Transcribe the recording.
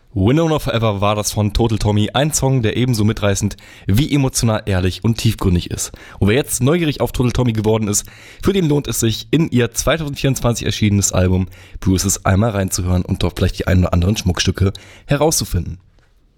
Winona Forever war das von Total Tommy, ein Song, der ebenso mitreißend wie emotional ehrlich und tiefgründig ist. Und wer jetzt neugierig auf Total Tommy geworden ist, für den lohnt es sich, in ihr 2024 erschienenes Album Bruises einmal reinzuhören und dort vielleicht die ein oder anderen Schmuckstücke herauszufinden.